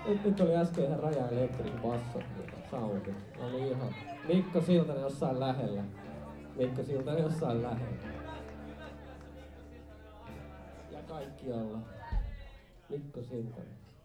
Nyt oli äsken ihan Raja Electric basso soundi. Oli ihan Mikko Siltanen jossain lähellä. Mikko Siltanen jossain lähellä. Ja kaikkialla. Mikko Siltanen.